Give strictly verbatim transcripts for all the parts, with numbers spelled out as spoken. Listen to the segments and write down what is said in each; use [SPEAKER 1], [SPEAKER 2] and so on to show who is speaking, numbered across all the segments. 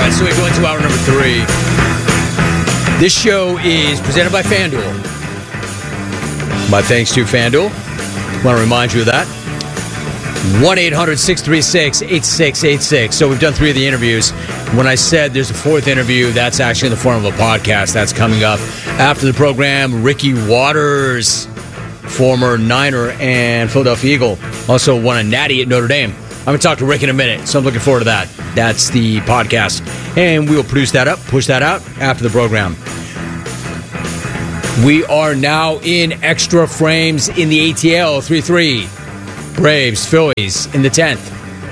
[SPEAKER 1] right, so we go into hour number three. This show is presented by FanDuel. My thanks to FanDuel. Want to remind you of that. one eight hundred six three six eight six eight six. So we've done three of the interviews. When I said there's a fourth interview, that's actually in the form of a podcast. That's coming up after the program. Ricky Watters, former Niner and Philadelphia Eagle, also won a natty at Notre Dame. I'm going to talk to Rick in a minute, so I'm looking forward to that. That's the podcast. And we will produce that up, push that out after the program. We are now in extra frames in the A T L three three. Braves, Phillies in the tenth.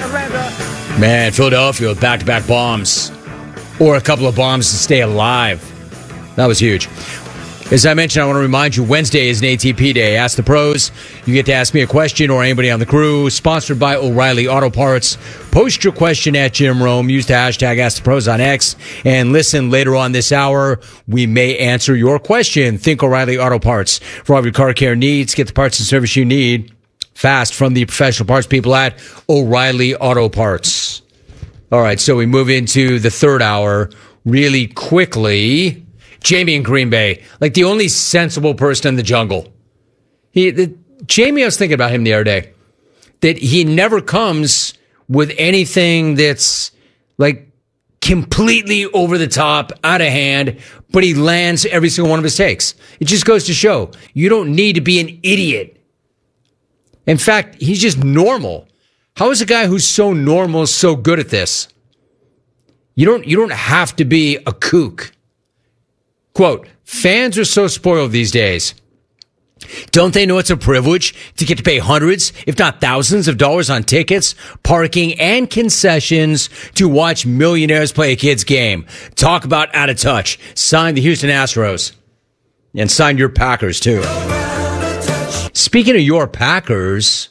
[SPEAKER 1] Man, Philadelphia with back-to-back bombs. Or a couple of bombs to stay alive. That was huge. As I mentioned, I want to remind you, Wednesday is an A T P day. Ask the pros. You get to ask me a question or anybody on the crew. Sponsored by O'Reilly Auto Parts. Post your question at Jim Rome. Use the hashtag Ask the Pros on X. And listen, later on this hour, we may answer your question. Think O'Reilly Auto Parts. For all of your car care needs, get the parts and service you need fast from the professional parts people at O'Reilly Auto Parts. All right, so we move into the third hour really quickly. Jamie in Green Bay, like the only sensible person in the jungle. He, the, Jamie, I was thinking about him the other day, that he never comes with anything that's like completely over the top, out of hand, but he lands every single one of his takes. It just goes to show you don't need to be an idiot. In fact, he's just normal. How is a guy who's so normal so good at this? You don't, you don't have to be a kook. Quote, fans are so spoiled these days. Don't they know it's a privilege to get to pay hundreds, if not thousands of dollars on tickets, parking, and concessions to watch millionaires play a kid's game? Talk about out of touch. Sign the Houston Astros. And sign your Packers, too. Speaking of your Packers,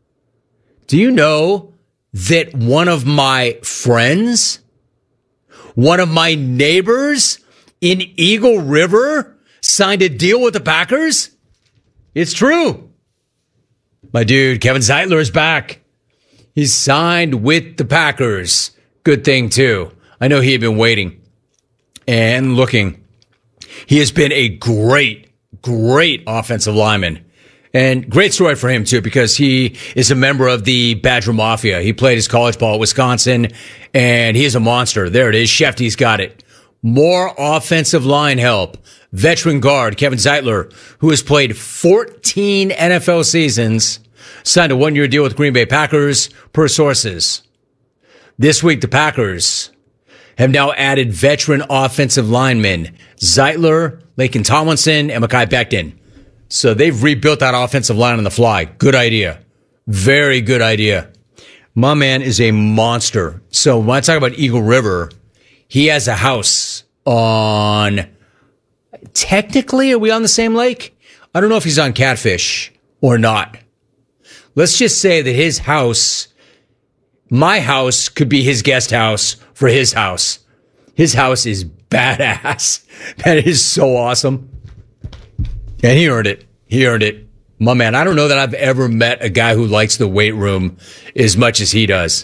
[SPEAKER 1] do you know that one of my friends, one of my neighbors in Eagle River signed a deal with the Packers? It's true. My dude, Kevin Zeitler, is back. He's signed with the Packers. Good thing, too. I know he had been waiting and looking. He has been a great, great offensive lineman. And great story for him, too, because he is a member of the Badger Mafia. He played his college ball at Wisconsin, and he is a monster. There it is. Shefty's got it. More offensive line help. Veteran guard Kevin Zeitler, who has played fourteen N F L seasons, signed a one-year deal with Green Bay Packers, per sources. This week, the Packers have now added veteran offensive linemen Zeitler, Laken Tomlinson, and Mekhi Becton. So they've rebuilt that offensive line on the fly. Good idea. Very good idea. My man is a monster. So when I talk about Eagle River, he has a house on, technically, are we on the same lake? I don't know if he's on Catfish or not. Let's just say that his house, my house, could be his guest house for his house. His house is badass. That is so awesome. And he earned it. He earned it. My man, I don't know that I've ever met a guy who likes the weight room as much as he does.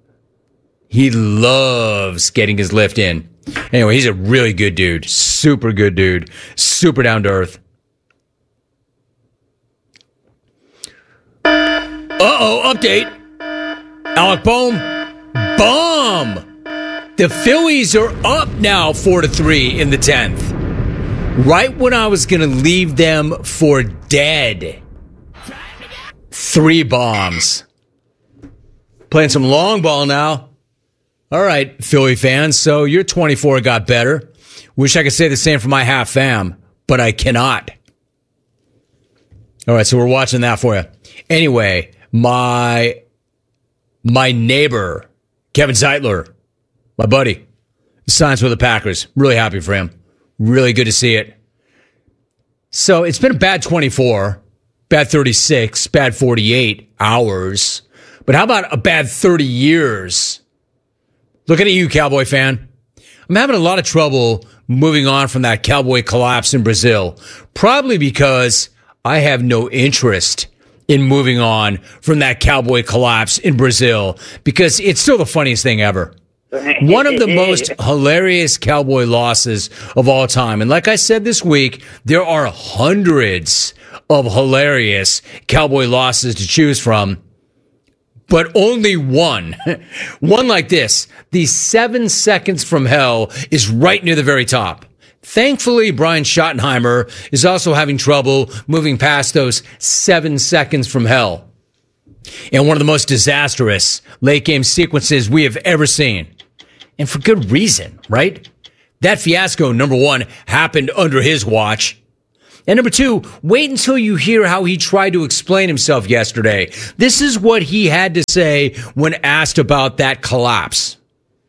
[SPEAKER 1] He loves getting his lift in. Anyway, he's a really good dude. Super good dude. Super down to earth. Uh-oh, update. Alec Bohm. Bomb. The Phillies are up now four to three in the tenth. Right when I was going to leave them for dead. Three bombs. Playing some long ball now. All right, Philly fans. So your twenty-four got better. Wish I could say the same for my half fam, but I cannot. All right, so we're watching that for you. Anyway, my my neighbor, Kevin Zeitler, my buddy, signs with the Packers. Really happy for him. Really good to see it. So it's been a bad twenty-four, bad thirty-six, bad forty-eight hours. But how about a bad thirty years? Looking at you, Cowboy fan. I'm having a lot of trouble moving on from that Cowboy collapse in Brazil. Probably because I have no interest in moving on from that Cowboy collapse in Brazil. Because it's still the funniest thing ever. One of the most hilarious Cowboy losses of all time. And like I said this week, there are hundreds of hilarious Cowboy losses to choose from, but only one. One like this. The seven seconds from hell is right near the very top. Thankfully, Brian Schottenheimer is also having trouble moving past those seven seconds from hell. And one of the most disastrous late game sequences we have ever seen. And for good reason, right? That fiasco, number one, happened under his watch. And number two, wait until you hear how he tried to explain himself yesterday. This is what he had to say when asked about that collapse.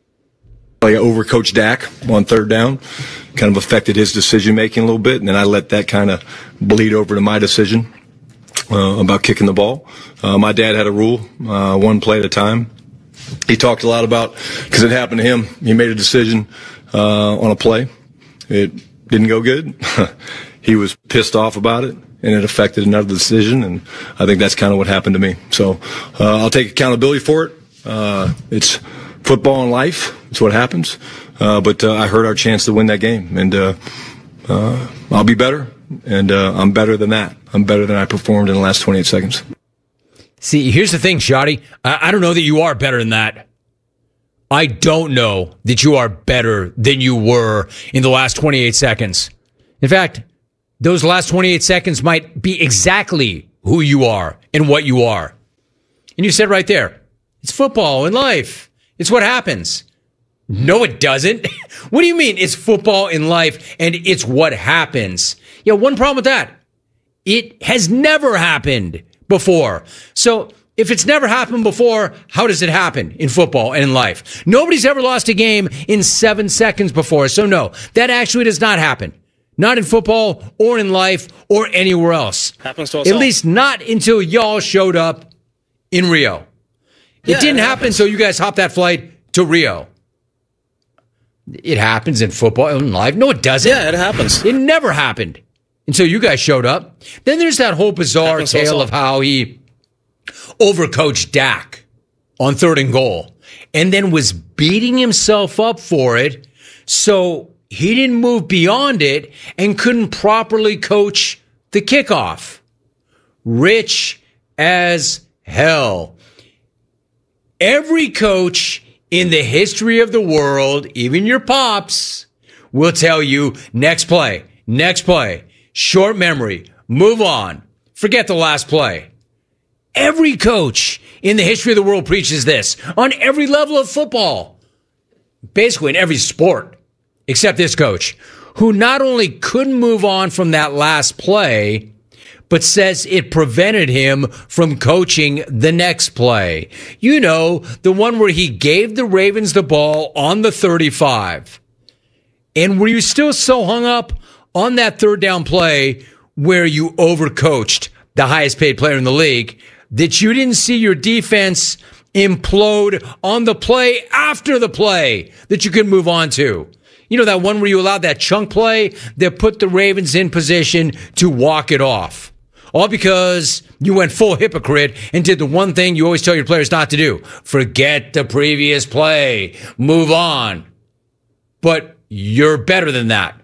[SPEAKER 2] I overcoached Dak on third down, kind of affected his decision making a little bit, and then I let that kind of bleed over to my decision uh, about kicking the ball. Uh, my dad had a rule, uh, one play at a time. He talked a lot about, because it happened to him, he made a decision uh, on a play. It didn't go good. He was pissed off about it, and it affected another decision, and I think that's kind of what happened to me. So uh, I'll take accountability for it. Uh, it's football and life. It's what happens. Uh, but uh, I hurt our chance to win that game, and uh, uh, I'll be better, and uh, I'm better than that. I'm better than I performed in the last twenty-eight seconds.
[SPEAKER 1] See, here's the thing, Shotty. I, I don't know that you are better than that. I don't know that you are better than you were in the last twenty-eight seconds. In fact, those last twenty-eight seconds might be exactly who you are and what you are. And you said right there, it's football and life. It's what happens. No, it doesn't. What do you mean it's football in life and it's what happens? Yeah, one problem with that. It has never happened before. So if it's never happened before, how does it happen in football and in life? Nobody's ever lost a game in seven seconds before. So no, that actually does not happen. Not in football or in life or anywhere else. Happens to us At all. least not until y'all showed up in Rio. It yeah, didn't it happen until you guys hopped that flight to Rio. It happens in football and life. No, it doesn't.
[SPEAKER 3] Yeah, it happens.
[SPEAKER 1] It never happened until you guys showed up. Then there's that whole bizarre tale of how he overcoached Dak on third and goal and then was beating himself up for it. So he didn't move beyond it and couldn't properly coach the kickoff. Rich as hell. Every coach in the history of the world, even your pops, will tell you next play, next play, short memory, move on, forget the last play. Every coach in the history of the world preaches this on every level of football, basically in every sport, except this coach, who not only couldn't move on from that last play, but says it prevented him from coaching the next play. You know, the one where he gave the Ravens the ball on the thirty-five. And were you still so hung up on that third down play where you overcoached the highest paid player in the league that you didn't see your defense implode on the play after the play that you could move on to? You know, that one where you allowed that chunk play that put the Ravens in position to walk it off. All because you went full hypocrite and did the one thing you always tell your players not to do. Forget the previous play. Move on. But you're better than that.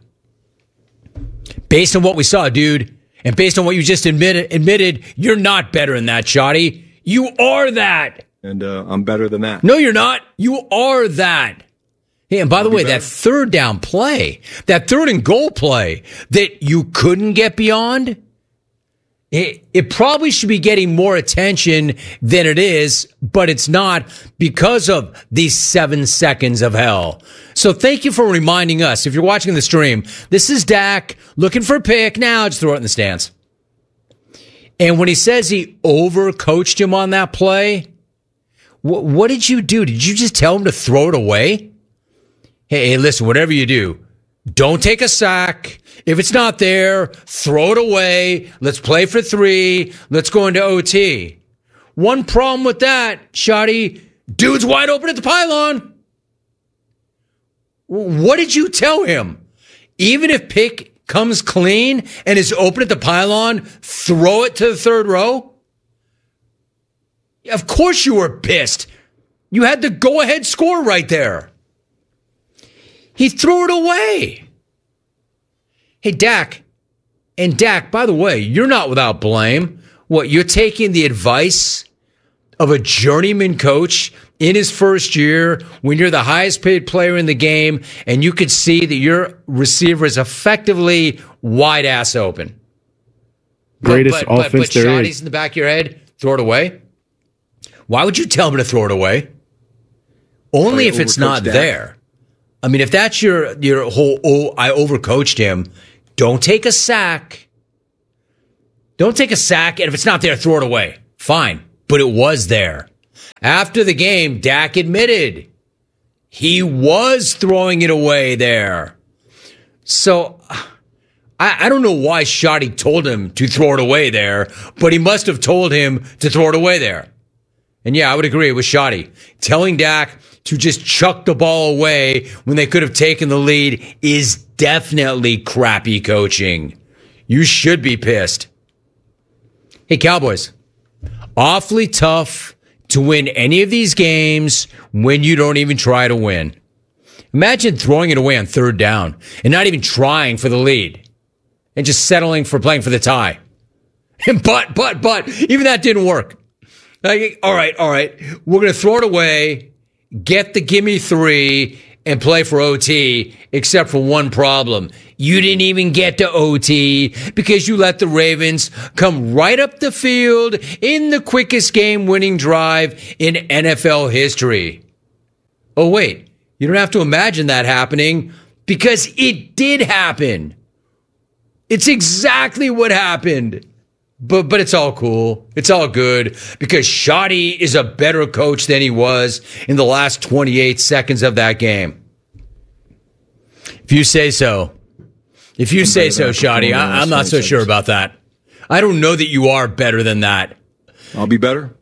[SPEAKER 1] Based on what we saw, dude, and based on what you just admitted, admitted you're not better than that, Shotty. You are that.
[SPEAKER 2] And uh, I'm better than that.
[SPEAKER 1] No, you're not. You are that. Hey, and by I'll the way, better. that third down play, that third and goal play that you couldn't get beyond, It, it probably should be getting more attention than it is, but it's not because of these seven seconds of hell. So thank you for reminding us. If you're watching the stream, this is Dak looking for a pick. Now just throw it in the stands. And when he says he overcoached him on that play, wh- what did you do? Did you just tell him to throw it away? Hey, hey, listen, whatever you do, don't take a sack. If it's not there, throw it away. Let's play for three. Let's go into O T. One problem with that, Shotty, dude's wide open at the pylon. What did you tell him? Even if pick comes clean and is open at the pylon, throw it to the third row? Of course you were pissed. You had the go-ahead score right there. He threw it away. Hey, Dak. And Dak, by the way, you're not without blame. What, you're taking the advice of a journeyman coach in his first year when you're the highest paid player in the game and you could see that your receiver is effectively wide ass open.
[SPEAKER 3] Greatest
[SPEAKER 1] but, but,
[SPEAKER 3] offense
[SPEAKER 1] but, but
[SPEAKER 3] there
[SPEAKER 1] shotties
[SPEAKER 3] is.
[SPEAKER 1] in the back of your head, throw it away. Why would you tell him to throw it away? Only if it's not Dak. There. I mean, if that's your your whole, oh, I overcoached him, don't take a sack. Don't take a sack, and if it's not there, throw it away. Fine, but it was there. After the game, Dak admitted he was throwing it away there. So I, I don't know why Shotty told him to throw it away there, but he must have told him to throw it away there. And yeah, I would agree with Shotty. Telling Dak to just chuck the ball away when they could have taken the lead is definitely crappy coaching. You should be pissed. Hey, Cowboys, awfully tough to win any of these games when you don't even try to win. Imagine throwing it away on third down and not even trying for the lead and just settling for playing for the tie. But, but, but, even that didn't work. Like, all right, all right, we're going to throw it away, get the gimme three, and play for O T, except for one problem. You didn't even get to O T because you let the Ravens come right up the field in the quickest game-winning drive in N F L history. Oh, wait, you don't have to imagine that happening because it did happen. It's exactly what happened. But but it's all cool. It's all good because Shotty is a better coach than he was in the last twenty-eight seconds of that game. If you say so. If you I'm say so, Shotty, I, I'm not so sure about that. I don't know that you are better than that.
[SPEAKER 2] I'll be better.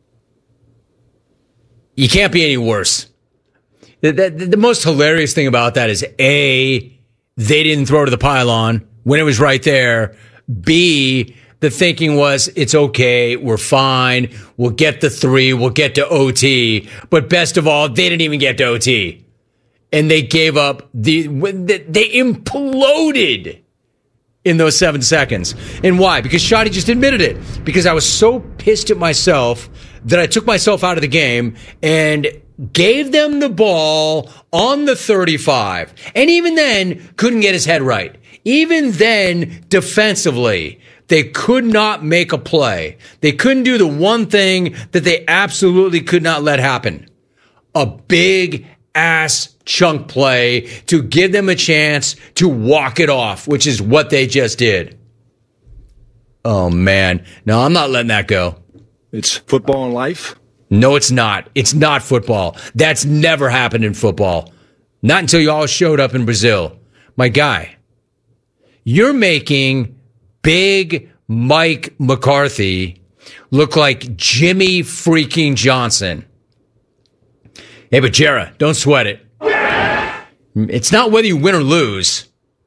[SPEAKER 1] You can't be any worse. The, the, the most hilarious thing about that is, A, they didn't throw to the pylon when it was right there. B, the thinking was, it's okay, we're fine, we'll get the three, we'll get to O T. But best of all, they didn't even get to O T. And they gave up, the they imploded in those seven seconds. And why? Because Shotty just admitted it. Because I was so pissed at myself that I took myself out of the game and gave them the ball on the thirty-five. And even then, couldn't get his head right. Even then, defensively, they could not make a play. They couldn't do the one thing that they absolutely could not let happen. A big ass chunk play to give them a chance to walk it off, which is what they just did. Oh, man. No, I'm not letting that go.
[SPEAKER 2] It's football and life?
[SPEAKER 1] No, it's not. It's not football. That's never happened in football. Not until you all showed up in Brazil. My guy, you're making Big Mike McCarthy look like Jimmy freaking Johnson. Hey, but Jarrah, don't sweat it. It's not whether you win or lose.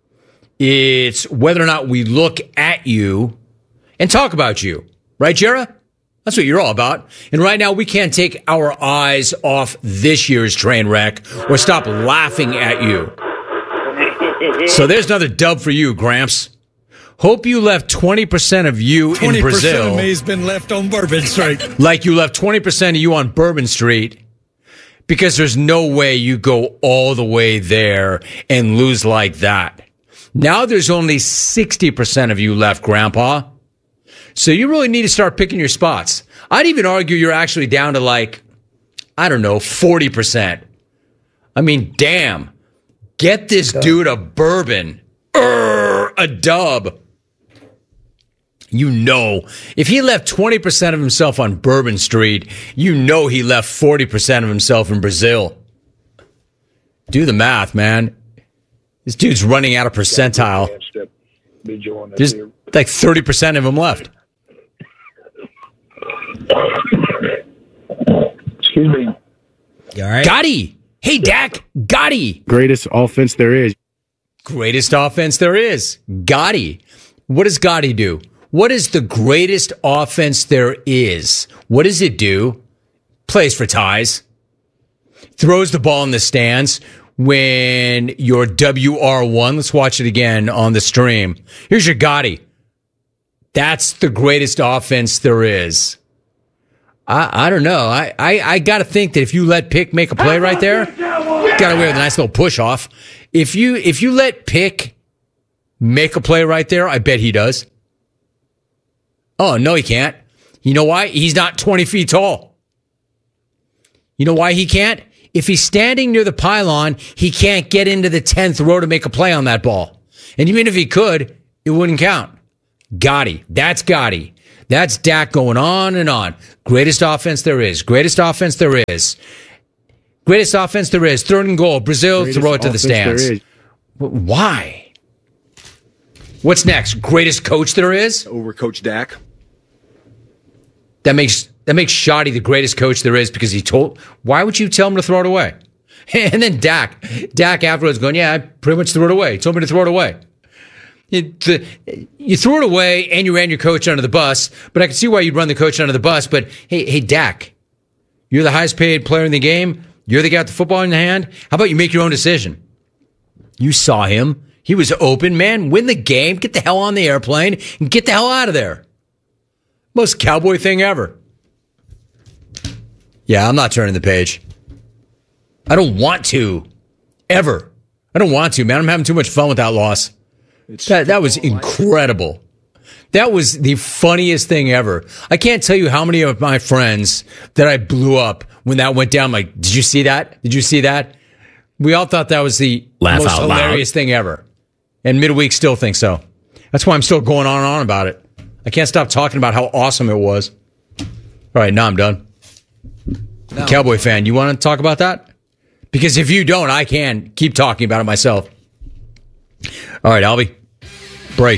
[SPEAKER 1] It's whether or not we look at you and talk about you. Right, Jarrah? That's what you're all about. And right now, we can't take our eyes off this year's train wreck or stop laughing at you. So there's another dub for you, Gramps. Hope you left twenty percent of you in Brazil. twenty percent
[SPEAKER 4] of me has been left on Bourbon Street.
[SPEAKER 1] Like you left twenty percent of you on Bourbon Street. Because there's no way you go all the way there and lose like that. Now there's only sixty percent of you left, Grandpa. So you really need to start picking your spots. I'd even argue you're actually down to like, I don't know, forty percent. I mean, damn. Get this dude a bourbon. Urgh, a dub. You know, if he left twenty percent of himself on Bourbon Street, you know he left forty percent of himself in Brazil. Do the math, man. This dude's running out of percentile. There's like thirty percent of him left.
[SPEAKER 5] Excuse me.
[SPEAKER 1] You all right? Gotti. Hey, Dak. Gotti.
[SPEAKER 3] Greatest offense there is.
[SPEAKER 1] Greatest offense there is. Gotti. What does Gotti do? What is the greatest offense there is? What does it do? Plays for ties. Throws the ball in the stands. when your W R one, let's watch it again on the stream. Here's your Gotti. That's the greatest offense there is. I, I don't know. I, I, I got to think that if you let Pick make a play right there, got away with a nice little push off. If you if you let Pick make a play right there, I bet he does. Oh, no, he can't. You know why? He's not twenty feet tall. You know why he can't? If he's standing near the pylon, he can't get into the tenth row to make a play on that ball. And even if he could, it wouldn't count. Gotti. That's Gotti. That's Dak going on and on. Greatest offense there is. Greatest offense there is. Greatest offense there is. Third and goal. Brazil,
[SPEAKER 3] Greatest
[SPEAKER 1] throw it to the
[SPEAKER 3] offense
[SPEAKER 1] stands. Why? What's next? Greatest coach there is?
[SPEAKER 2] Over Coach Dak.
[SPEAKER 1] That makes that makes Shoddy the greatest coach there is because he told. Why would you tell him to throw it away? And then Dak, Dak afterwards going, yeah, I pretty much threw it away. He told me to throw it away. You, the, you threw it away and you ran your coach under the bus, but I can see why you'd run the coach under the bus. But hey, hey, Dak, you're the highest paid player in the game. You're the guy with the football in the hand. How about you make your own decision? You saw him. He was open, man. Win the game. Get the hell on the airplane and get the hell out of there. Most cowboy thing ever. Yeah, I'm not turning the page. I don't want to. Ever. I don't want to, man. I'm having too much fun with that loss. That, that was incredible. That was the funniest thing ever. I can't tell you how many of my friends that I blew up when that went down. Like, did you see that? Did you see that? We all thought that was the
[SPEAKER 5] Laugh
[SPEAKER 1] most
[SPEAKER 5] out
[SPEAKER 1] hilarious
[SPEAKER 5] loud.
[SPEAKER 1] thing ever. And midweek still thinks so. That's why I'm still going on and on about it. I can't stop talking about how awesome it was. All right, now I'm done. No. Cowboy fan, you want to talk about that? Because if you don't, I can keep talking about it myself. All right, Albie, break.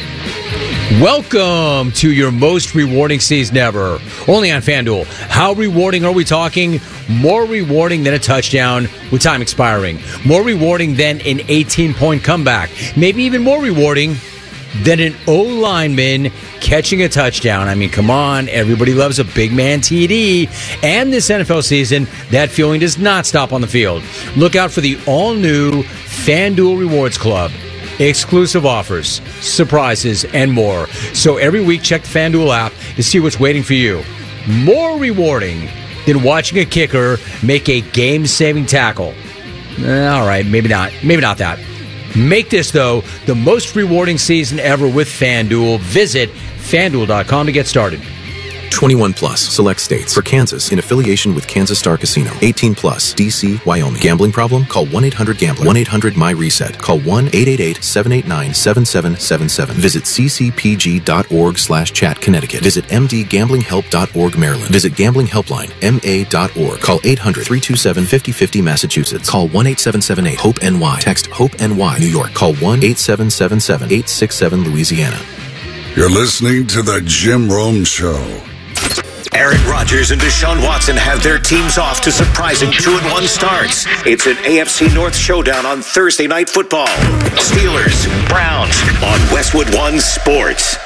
[SPEAKER 1] Welcome to your most rewarding season ever, only on FanDuel. How rewarding are we talking? More rewarding than a touchdown with time expiring. More rewarding than an eighteen-point comeback. Maybe even more rewarding than an O-lineman catching a touchdown. I mean, come on. Everybody loves a big man T D. And this N F L season, that feeling does not stop on the field. Look out for the all-new FanDuel Rewards Club. Exclusive offers, surprises, and more. So every week, check the FanDuel app to see what's waiting for you. More rewarding than watching a kicker make a game-saving tackle. Eh, all right, maybe not. Maybe not that. Make this, though, the most rewarding season ever with FanDuel. Visit FanDuel dot com to get started.
[SPEAKER 6] twenty-one plus, select states. For Kansas, in affiliation with Kansas Star Casino. eighteen plus, D C, Wyoming. Gambling problem? Call one eight hundred gambler. one eight hundred my reset. Call one eight eight eight, seven eight nine, seven seven seven seven. Visit c c p g dot org slash chat Connecticut. Visit m d gambling help dot org Maryland. Visit Gambling Helpline, m a dot org. Call eight hundred, three two seven, five oh five oh Massachusetts. Call one eight seven seven eight, hope N Y. Text HOPE N Y New York. Call one eight seven seven seven, eight six seven Louisiana.
[SPEAKER 7] You're listening to The Jim Rome Show.
[SPEAKER 8] Aaron Rodgers and Deshaun Watson have their teams off to surprising two and one starts. It's an A F C North showdown on Thursday Night Football. Steelers, Browns on Westwood One Sports.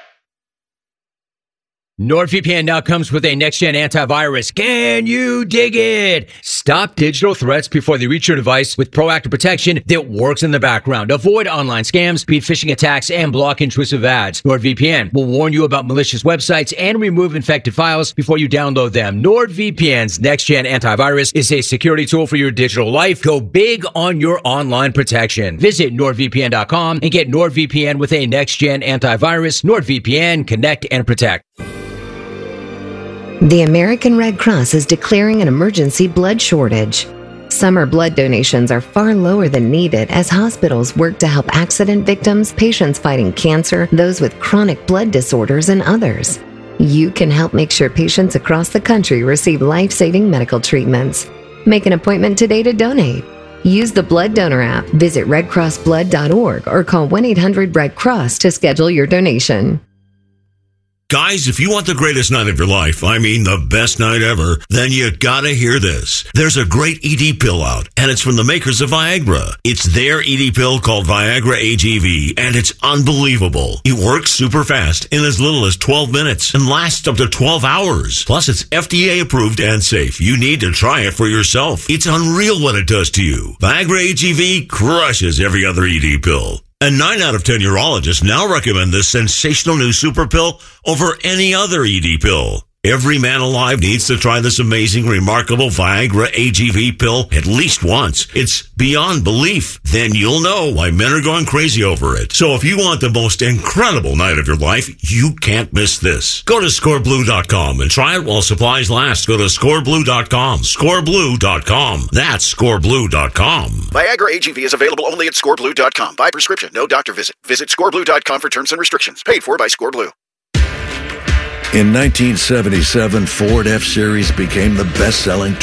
[SPEAKER 1] NordVPN now comes with a next-gen antivirus. Can you dig it? Stop digital threats before they reach your device with proactive protection that works in the background. Avoid online scams, beat phishing attacks, and block intrusive ads. NordVPN will warn you about malicious websites and remove infected files before you download them. NordVPN's next-gen antivirus is a security tool for your digital life. Go big on your online protection. Visit nord V P N dot com and get NordVPN with a next-gen antivirus. NordVPN, connect and protect.
[SPEAKER 9] The American Red Cross is declaring an emergency blood shortage. Summer blood donations are far lower than needed as hospitals work to help accident victims, patients fighting cancer, those with chronic blood disorders, and others. You can help make sure patients across the country receive life-saving medical treatments. Make an appointment today to donate. Use the Blood Donor app, visit red cross blood dot org, or call one eight hundred red cross to schedule your donation.
[SPEAKER 5] Guys, if you want the greatest night of your life, I mean the best night ever, then you gotta hear this. There's a great E D pill out, and it's from the makers of Viagra. It's their E D pill called Viagra A G V, and it's unbelievable. It works super fast in as little as twelve minutes and lasts up to twelve hours. Plus, it's F D A approved and safe. You need to try it for yourself. It's unreal what it does to you. Viagra A G V crushes every other E D pill. And nine out of ten urologists now recommend this sensational new super pill over any other E D pill. Every man alive needs to try this amazing, remarkable Viagra A G V pill at least once. It's beyond belief. Then you'll know why men are going crazy over it. So if you want the most incredible night of your life, you can't miss this. Go to score blue dot com and try it while supplies last. Go to score blue dot com. score blue dot com. That's score blue dot com.
[SPEAKER 10] Viagra A G V is available only at score blue dot com. By prescription, no doctor visit. Visit score blue dot com for terms and restrictions. Paid for by ScoreBlue.
[SPEAKER 11] In nineteen seventy-seven, Ford F-Series became the best-selling